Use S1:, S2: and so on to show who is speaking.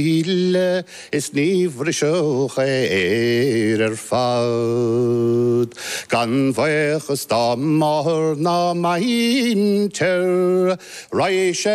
S1: Ile is níomhre seocha fad. Gan bhachas dá maithir ná maithíntear,